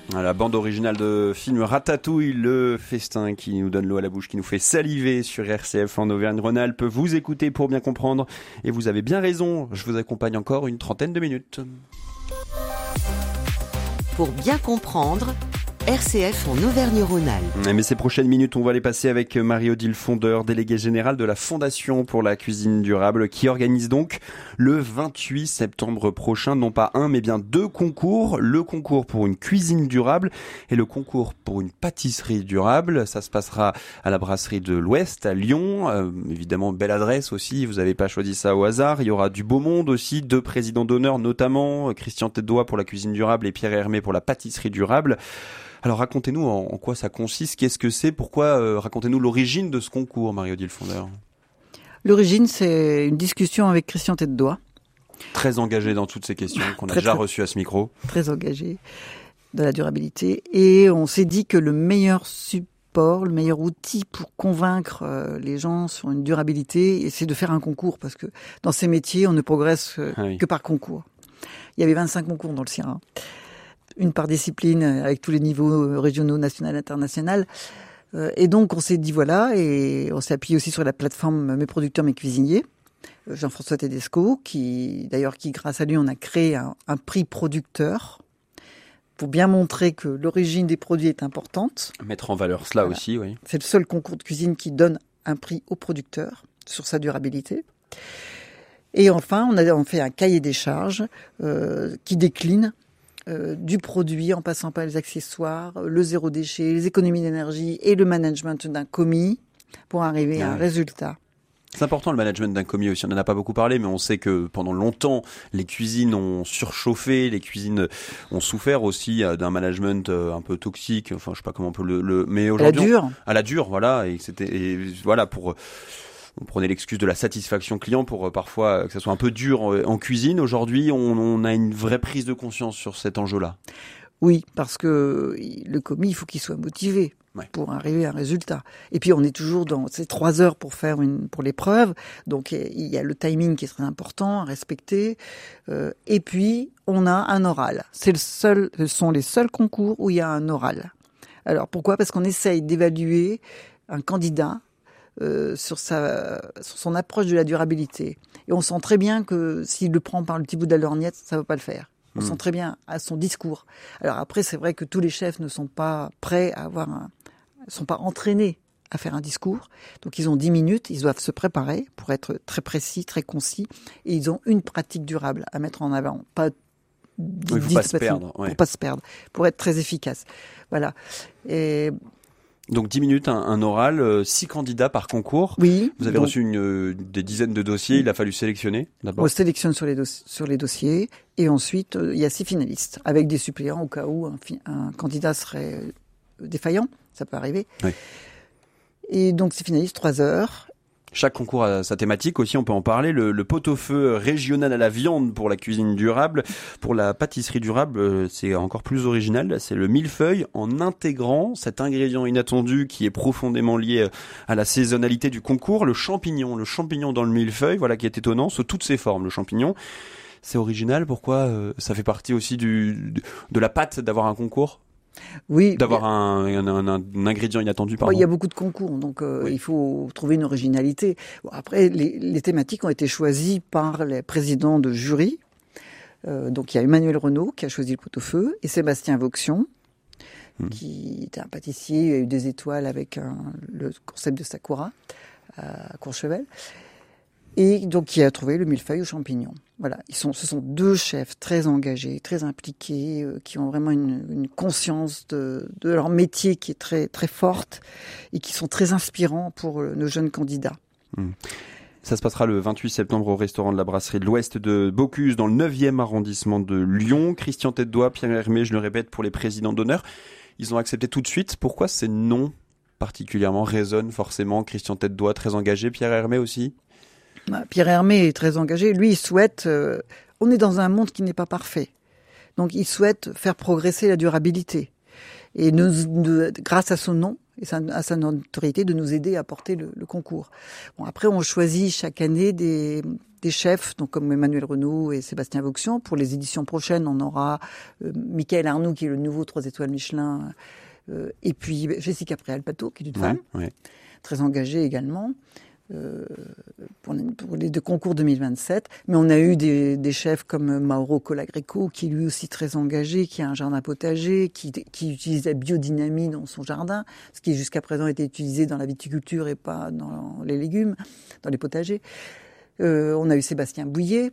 La bande originale de film Ratatouille, le festin qui nous donne l'eau à la bouche, qui nous fait saliver sur RCF en Auvergne-Rhône-Alpes. Vous écoutez pour bien comprendre et vous avez bien raison. Je vous accompagne encore une trentaine de minutes. Pour bien comprendre, RCF en Auvergne-Rhône-Alpes. Mais ces prochaines minutes, on va les passer avec Marie-Odile Fondeur, déléguée générale de la Fondation pour la cuisine durable, qui organise donc le 28 septembre prochain, non pas un, mais bien 2 concours. Le concours pour une cuisine durable et le concours pour une pâtisserie durable. Ça se passera à la brasserie de l'Ouest, à Lyon. Évidemment, belle adresse aussi, vous n'avez pas choisi ça au hasard. Il y aura du beau monde aussi, 2 présidents d'honneur notamment, Christian Tête-Doigt pour la cuisine durable et Pierre Hermé pour la pâtisserie durable. Alors racontez-nous en quoi ça consiste, qu'est-ce que c'est, pourquoi, racontez-nous l'origine de ce concours, Marie-Odile Fondeur. L'origine, c'est une discussion avec Christian Tête-Doigt. Très engagé dans toutes ces questions qu'on a déjà reçues à ce micro. Très engagé dans la durabilité. Et on s'est dit que le meilleur support, le meilleur outil pour convaincre les gens sur une durabilité, c'est de faire un concours, parce que dans ces métiers, on ne progresse que par concours. Il y avait 25 concours dans le CIRA. Une par discipline avec tous les niveaux régionaux, national, international. Et donc on s'est dit voilà, et on s'est appuyé aussi sur la plateforme Mes producteurs, mes cuisiniers. Jean-François Tedesco, qui grâce à lui, on a créé un prix producteur pour bien montrer que l'origine des produits est importante. Mettre en valeur cela aussi, oui. C'est le seul concours de cuisine qui donne un prix au producteur sur sa durabilité. Et enfin, on fait un cahier des charges qui décline du produit en passant par les accessoires, le zéro déchet, les économies d'énergie et le management d'un commis pour arriver à un résultat. C'est important le management d'un commis aussi, on n'en a pas beaucoup parlé, mais on sait que pendant longtemps, les cuisines ont surchauffé, les cuisines ont souffert aussi d'un management un peu toxique, enfin je sais pas comment on peut mais aujourd'hui... À la dure, voilà, on prenait l'excuse de la satisfaction client pour parfois que ça soit un peu dur en cuisine. Aujourd'hui, on a une vraie prise de conscience sur cet enjeu-là. Oui, parce que le commis, il faut qu'il soit motivé pour arriver à un résultat. Et puis, on est toujours dans ces 3 heures pour l'épreuve. Donc, il y a le timing qui est très important à respecter. Et puis, on a un oral. Ce sont les seuls concours où il y a un oral. Alors, pourquoi ? Parce qu'on essaye d'évaluer un candidat sur son approche de la durabilité. Et on sent très bien que s'il le prend par le petit bout de la lorgnette, ça ne va pas le faire. On sent très bien à son discours. Alors après, c'est vrai que tous les chefs ne sont pas prêts sont pas entraînés à faire un discours. Donc ils ont 10 minutes, ils doivent se préparer pour être très précis, très concis. Et ils ont une pratique durable à mettre en avant. Pas il faut pas se perdre. Pour pas se perdre, pour être très efficace. Voilà. Et donc 10 minutes, un oral, 6 candidats par concours. Oui. Vous avez reçu des dizaines de dossiers, il a fallu sélectionner d'abord. On sélectionne sur les dossiers et ensuite il y a 6 finalistes avec des suppléants au cas où un candidat serait défaillant, ça peut arriver. Oui. Et donc 6 finalistes, 3 heures. Chaque concours a sa thématique aussi, on peut en parler. Le pot-au-feu régional à la viande pour la cuisine durable. Pour la pâtisserie durable, c'est encore plus original. C'est le millefeuille en intégrant cet ingrédient inattendu qui est profondément lié à la saisonnalité du concours. Le champignon dans le millefeuille, voilà qui est étonnant, sous toutes ses formes, le champignon. C'est original, pourquoi ça fait partie aussi de la pâte d'avoir un concours ? Oui, d'avoir un ingrédient inattendu. Pardon. Il y a beaucoup de concours, donc il faut trouver une originalité. Bon, après, les thématiques ont été choisies par les présidents de jury. Donc il y a Emmanuel Renaud qui a choisi le pot-au-feu et Sébastien Vauxion, qui était un pâtissier, il a eu des étoiles avec le concept de Sakura à Courchevel. Et donc, qui a trouvé le millefeuille aux champignons. Voilà. Ce sont 2 chefs très engagés, très impliqués, qui ont vraiment une conscience de leur métier qui est très, très forte et qui sont très inspirants pour nos jeunes candidats. Ça se passera le 28 septembre au restaurant de la brasserie de l'Ouest de Bocuse, dans le 9e arrondissement de Lyon. Christian Tête-Doigt, Pierre Hermé, je le répète, pour les présidents d'honneur. Ils ont accepté tout de suite. Pourquoi ces noms particulièrement résonnent forcément ? Christian Tête-Doigt, très engagé. Pierre Hermé aussi ? Pierre Hermé est très engagé. Lui, il souhaite... on est dans un monde qui n'est pas parfait. Donc, il souhaite faire progresser la durabilité. Et grâce à son nom et à sa notoriété, de nous aider à porter le concours. Bon, après, on choisit chaque année des des chefs, donc comme Emmanuel Renaud et Sébastien Vauxion. Pour les éditions prochaines, on aura Michael Arnoux, qui est le nouveau 3 étoiles Michelin, et puis Jessica Préal-Pato, qui est une femme, très engagée également. Pour les deux concours 2027, mais on a eu des chefs comme Mauro Colagreco, qui est lui aussi très engagé, qui a un jardin potager, qui utilise la biodynamie dans son jardin, ce qui jusqu'à présent était utilisé dans la viticulture et pas dans les légumes, dans les potagers. On a eu Sébastien Bouillet.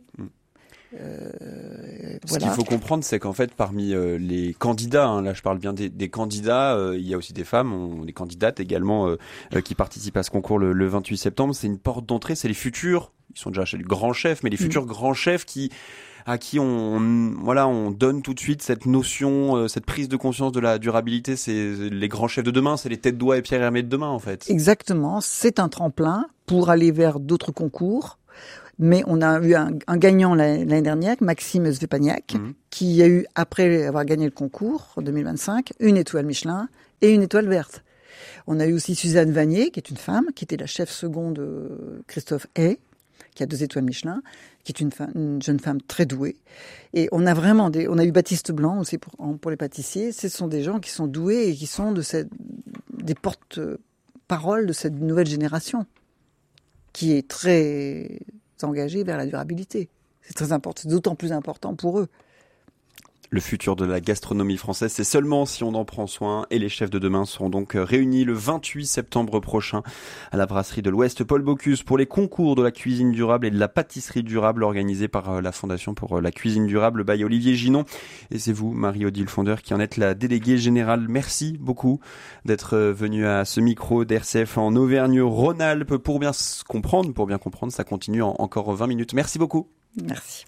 Ce qu'il faut comprendre, c'est qu'en fait, parmi les candidats, là je parle bien des candidats, il y a aussi des femmes, des candidates également qui participent à ce concours le 28 septembre. C'est une porte d'entrée, c'est les futurs, ils sont déjà chez le grand chef, mais les futurs grands chefs à qui on donne tout de suite cette notion, cette prise de conscience de la durabilité. C'est les grands chefs de demain, c'est les Tête d'Oie et Pierre Hermé de demain en fait. Exactement, c'est un tremplin pour aller vers d'autres concours. Mais on a eu un gagnant l'année dernière, Maxime Svepaniak, qui a eu, après avoir gagné le concours en 2025, une étoile Michelin et une étoile verte. On a eu aussi Suzanne Vanier, qui est une femme, qui était la chef seconde de Christophe Hay, qui a 2 étoiles Michelin, qui est une jeune femme très douée. Et on a vraiment on a eu Baptiste Blanc aussi pour les pâtissiers. Ce sont des gens qui sont doués et qui sont des porte-paroles de cette nouvelle génération, qui est très engagés vers la durabilité. C'est très important, c'est d'autant plus important pour eux. Le futur de la gastronomie française, c'est seulement si on en prend soin, et les chefs de demain seront donc réunis le 28 septembre prochain à la brasserie de l'Ouest Paul Bocuse pour les concours de la cuisine durable et de la pâtisserie durable organisés par la Fondation pour la cuisine durable by Olivier Ginon. Et c'est vous, Marie-Odile Fondeur, qui en êtes la déléguée générale. Merci beaucoup d'être venue à ce micro d'RCF en Auvergne-Rhône-Alpes pour bien comprendre. Ça continue encore 20 minutes. Merci beaucoup. Merci.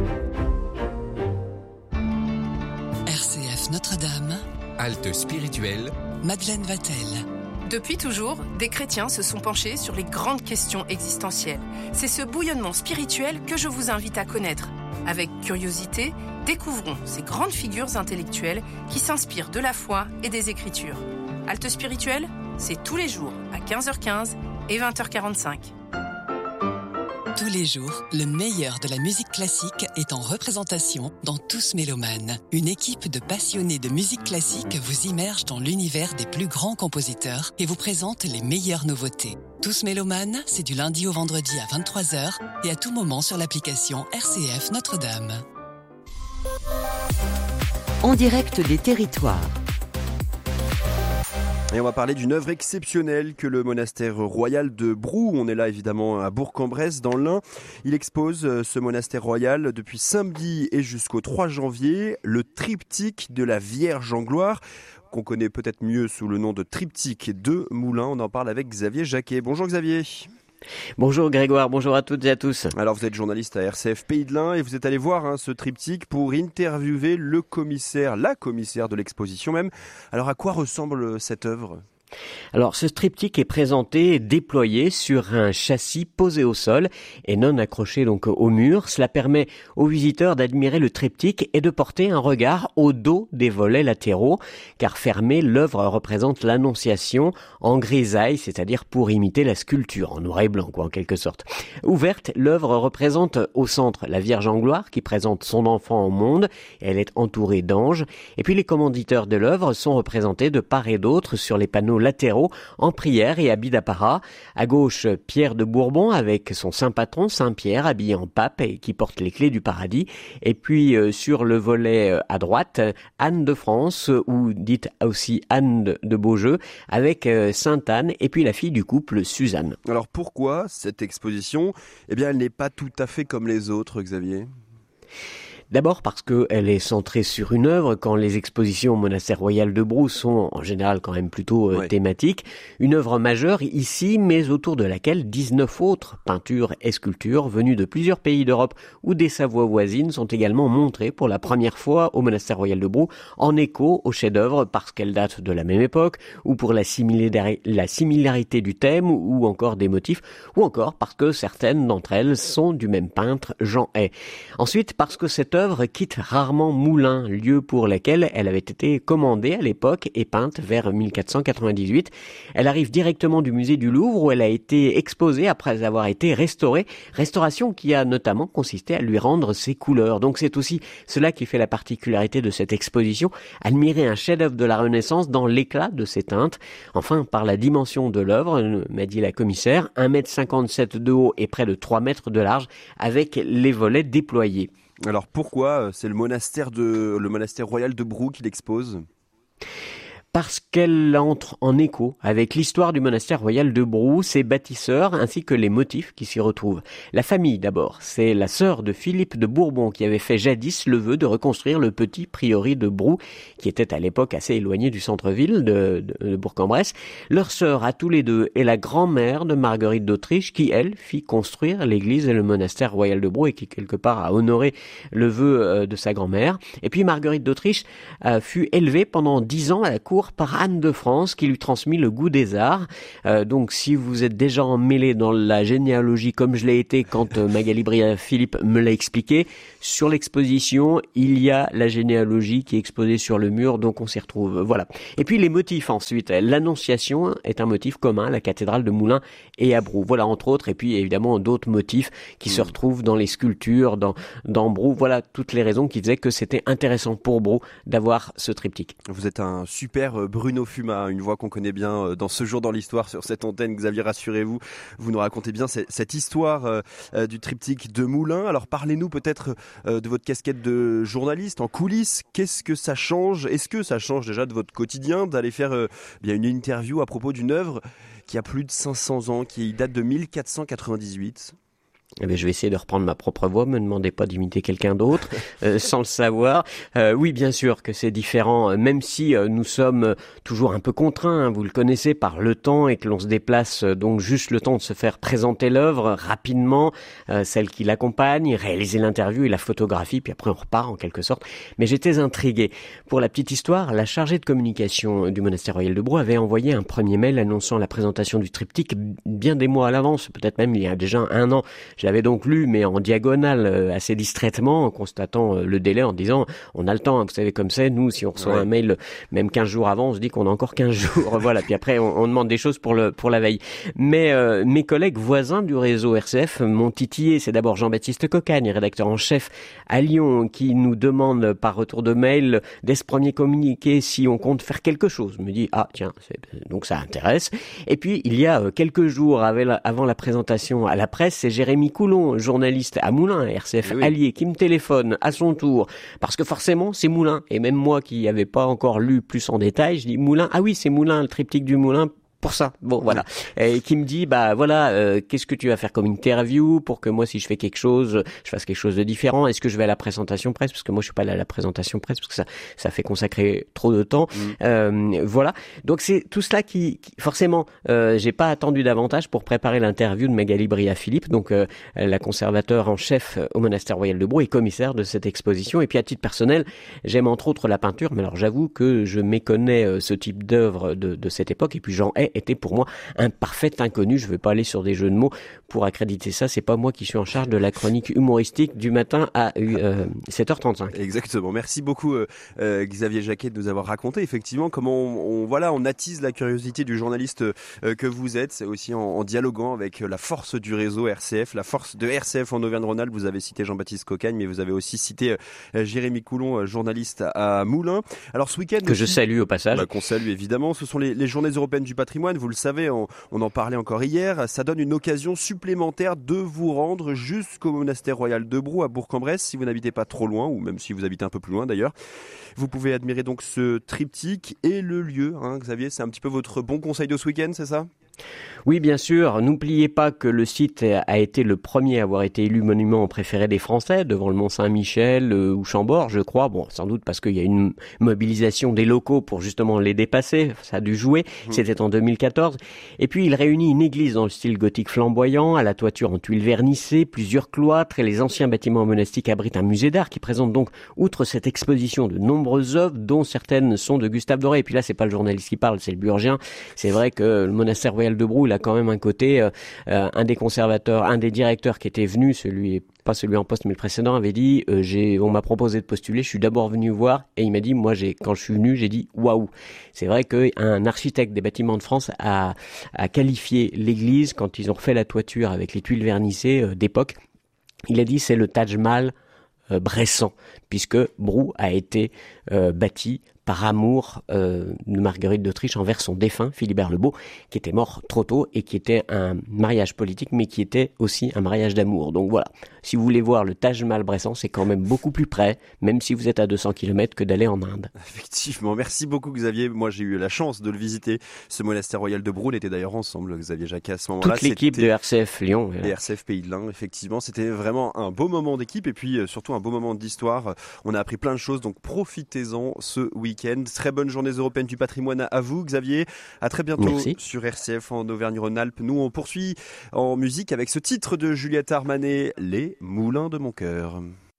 RCF Notre-Dame, halte spirituelle, Madeleine Vatel. Depuis toujours, des chrétiens se sont penchés sur les grandes questions existentielles. C'est ce bouillonnement spirituel que je vous invite à connaître. Avec curiosité, découvrons ces grandes figures intellectuelles qui s'inspirent de la foi et des Écritures. Halte spirituelle, c'est tous les jours à 15h15 et 20h45. Tous les jours, le meilleur de la musique classique est en représentation dans Tous Mélomanes. Une équipe de passionnés de musique classique vous immerge dans l'univers des plus grands compositeurs et vous présente les meilleures nouveautés. Tous Mélomanes, c'est du lundi au vendredi à 23h et à tout moment sur l'application RCF Notre-Dame. En direct des territoires. Et on va parler d'une œuvre exceptionnelle que le monastère royal de Brou, on est là évidemment à Bourg-en-Bresse dans l'Ain, il expose ce monastère royal depuis samedi et jusqu'au 3 janvier, le triptyque de la Vierge en gloire, qu'on connaît peut-être mieux sous le nom de triptyque de Moulins. On en parle avec Xavier Jacquet. Bonjour Xavier. Bonjour Grégoire, bonjour à toutes et à tous. Alors vous êtes journaliste à RCF Pays de l'Ain et vous êtes allé voir ce triptyque pour interviewer la commissaire de l'exposition même. Alors à quoi ressemble cette œuvre ? Alors, ce triptyque est présenté déployé sur un châssis posé au sol et non accroché donc au mur. Cela permet aux visiteurs d'admirer le triptyque et de porter un regard au dos des volets latéraux, car fermé, l'œuvre représente l'Annonciation en grisaille, c'est-à-dire pour imiter la sculpture, en noir et blanc, en quelque sorte. Ouverte, l'œuvre représente au centre la Vierge en gloire qui présente son enfant au monde. Elle est entourée d'anges. Et puis les commanditeurs de l'œuvre sont représentés de part et d'autre sur les panneaux latéraux en prière et habits d'apparat. À gauche, Pierre de Bourbon avec son saint patron Saint-Pierre habillé en pape et qui porte les clés du paradis. Et puis sur le volet à droite, Anne de France ou dite aussi Anne de Beaujeu avec Sainte Anne et puis la fille du couple Suzanne. Alors pourquoi cette exposition, elle n'est pas tout à fait comme les autres, Xavier ? D'abord parce qu'elle est centrée sur une œuvre, quand les expositions au monastère royal de Brou sont en général quand même plutôt thématiques. Une œuvre majeure ici, mais autour de laquelle 19 autres peintures et sculptures venues de plusieurs pays d'Europe ou des Savoies voisines sont également montrées pour la première fois au monastère royal de Brou, en écho au chef-d'œuvre parce qu'elles datent de la même époque, ou pour la similarité du thème, ou encore des motifs, ou encore parce que certaines d'entre elles sont du même peintre, Jean Hay. Ensuite, parce que cette œuvre œuvre quitte rarement Moulins, lieu pour lequel elle avait été commandée à l'époque et peinte vers 1498. Elle arrive directement du musée du Louvre où elle a été exposée après avoir été restaurée, restauration qui a notamment consisté à lui rendre ses couleurs. Donc c'est aussi cela qui fait la particularité de cette exposition, admirer un chef-d'œuvre de la Renaissance dans l'éclat de ses teintes. Enfin, par la dimension de l'œuvre, m'a dit la commissaire, 1,57 m de haut et près de 3 mètres de large, avec les volets déployés. Alors pourquoi c'est le monastère royal de Brou qui l'expose ? Parce qu'elle entre en écho avec l'histoire du monastère royal de Brou, ses bâtisseurs ainsi que les motifs qui s'y retrouvent. La famille d'abord, c'est la sœur de Philippe de Bourbon qui avait fait jadis le vœu de reconstruire le petit prieuré de Brou, qui était à l'époque assez éloigné du centre-ville de Bourg-en-Bresse. Leur sœur à tous les deux est la grand-mère de Marguerite d'Autriche qui, elle, fit construire l'église et le monastère royal de Brou et qui, quelque part, a honoré le vœu de sa grand-mère. Et puis Marguerite d'Autriche fut élevée pendant 10 ans à la cour par Anne de France qui lui transmit le goût des arts. Donc si vous êtes déjà emmêlé dans la généalogie comme je l'ai été quand Magali Bria-Philippe me l'a expliqué, sur l'exposition il y a la généalogie qui est exposée sur le mur, donc on s'y retrouve. Voilà. Et puis les motifs ensuite. L'Annonciation est un motif commun à la cathédrale de Moulins et à Brou. Voilà entre autres, et puis évidemment d'autres motifs qui se retrouvent dans les sculptures, dans Brou. Voilà toutes les raisons qui faisaient que c'était intéressant pour Brou d'avoir ce triptyque. Vous êtes un super Bruno Fuma, une voix qu'on connaît bien dans Ce jour dans l'histoire sur cette antenne. Xavier, rassurez-vous, vous nous racontez bien cette histoire du triptyque de Moulins. Alors parlez-nous peut-être de votre casquette de journaliste en coulisses. Qu'est-ce que ça change ? Est-ce que ça change déjà de votre quotidien d'aller faire bien une interview à propos d'une œuvre qui a plus de 500 ans, qui date de 1498 ? Eh bien, je vais essayer de reprendre ma propre voix, me demandez pas d'imiter quelqu'un d'autre, sans le savoir. Oui, bien sûr que c'est différent, même si nous sommes toujours un peu contraints, hein, vous le connaissez, par le temps et que l'on se déplace donc juste le temps de se faire présenter l'œuvre rapidement, celle qui l'accompagne, réaliser l'interview et la photographie, puis après on repart en quelque sorte. Mais j'étais intrigué. Pour la petite histoire, la chargée de communication du monastère royal de Brou avait envoyé un premier mail annonçant la présentation du triptyque bien des mois à l'avance, peut-être même il y a déjà 1 an. Je l'avais donc lu, mais en diagonale, assez distraitement, en constatant le délai, en disant, on a le temps, hein, vous savez comme c'est, nous, si on reçoit un mail, même 15 jours avant, on se dit qu'on a encore 15 jours, voilà, puis après, on demande des choses pour la veille. Mais mes collègues voisins du réseau RCF m'ont titillé. C'est d'abord Jean-Baptiste Cocagne, rédacteur en chef à Lyon, qui nous demande par retour de mail, dès ce premier communiqué, si on compte faire quelque chose. Je me dis, ah tiens, donc ça intéresse. Et puis, il y a quelques jours avant la présentation à la presse, c'est Jérémy Coulon, journaliste à Moulins, RCF allié, qui me téléphone à son tour, parce que forcément c'est Moulins, et même moi qui n'avais pas encore lu plus en détail, je dis Moulins, ah oui c'est Moulins, le triptyque du Moulin, pour ça, bon voilà, et qui me dit bah voilà, qu'est-ce que tu vas faire comme interview pour que moi si je fais quelque chose, je fasse quelque chose de différent. Est-ce que je vais à la présentation presse, parce que moi je suis pas allé à la présentation presse parce que ça fait consacrer trop de temps. Voilà, donc c'est tout cela qui forcément j'ai pas attendu davantage pour préparer l'interview de Magali Bria-Philippe, donc la conservateur en chef au monastère royal de Brou et commissaire de cette exposition. Et puis à titre personnel, j'aime entre autres la peinture, mais alors j'avoue que je méconnais ce type d'œuvre de cette époque, et puis j'en ai était pour moi un parfait inconnu. Je ne vais pas aller sur des jeux de mots pour accréditer ça. C'est pas moi qui suis en charge de la chronique humoristique du matin à 7h35. Exactement. Merci beaucoup Xavier Jacquet de nous avoir raconté effectivement comment on attise la curiosité du journaliste que vous êtes. C'est aussi en dialoguant avec la force du réseau RCF, la force de RCF en Auvergne-Rhône-Alpes. Vous avez cité Jean-Baptiste Cocagne, mais vous avez aussi cité Jérémy Coulon, journaliste à Moulins. Alors ce week-end que je salue au passage. Qu'on salue évidemment. Ce sont les journées européennes du patrimoine. Vous le savez, on en parlait encore hier. Ça donne une occasion supplémentaire de vous rendre jusqu'au monastère royal de Brou à Bourg-en-Bresse, si vous n'habitez pas trop loin, ou même si vous habitez un peu plus loin d'ailleurs. Vous pouvez admirer donc ce triptyque et le lieu, hein, Xavier, c'est un petit peu votre bon conseil de ce week-end, c'est ça ? Oui, bien sûr. N'oubliez pas que le site a été le premier à avoir été élu monument préféré des Français, devant le Mont-Saint-Michel ou Chambord, je crois. Bon, sans doute parce qu'il y a une mobilisation des locaux pour justement les dépasser. Ça a dû jouer. C'était en 2014. Et puis, il réunit une église dans le style gothique flamboyant, à la toiture en tuiles vernissées, plusieurs cloîtres, et les anciens bâtiments monastiques abritent un musée d'art qui présente donc, outre cette exposition, de nombreuses œuvres, dont certaines sont de Gustave Doré. Et puis là, c'est pas le journaliste qui parle, c'est le Burgien. C'est vrai que le monastère Royal de Brou, il a quand même un côté, un des directeurs qui était venu, pas celui en poste mais le précédent, avait dit on m'a proposé de postuler, je suis d'abord venu voir et il m'a dit quand je suis venu j'ai dit waouh. C'est vrai qu'un architecte des bâtiments de France a qualifié l'église quand ils ont refait la toiture avec les tuiles vernissées d'époque. Il a dit c'est le Taj Mahal bressan, puisque Brou a été bâti par amour de Marguerite d'Autriche envers son défunt Philibert le Beau, qui était mort trop tôt et qui était un mariage politique, mais qui était aussi un mariage d'amour. Donc voilà, si vous voulez voir le Taj Mahal bressan, c'est quand même beaucoup plus près, même si vous êtes à 200 km, que d'aller en Inde. Effectivement, merci beaucoup Xavier. Moi j'ai eu la chance de le visiter, ce monastère royal de Brou. On était d'ailleurs ensemble, Xavier Jacquat, à ce moment-là. Toute l'équipe de RCF Lyon. Et RCF Pays de l'Ain, effectivement. C'était vraiment un beau moment d'équipe et puis surtout un beau moment d'histoire. On a appris plein de choses, donc profitez-en ce week-end. Très bonne journée européenne du patrimoine à vous, Xavier. À très bientôt. Merci. Sur RCF en Auvergne-Rhône-Alpes. Nous, on poursuit en musique avec ce titre de Juliette Armanet, Les Moulins de mon cœur.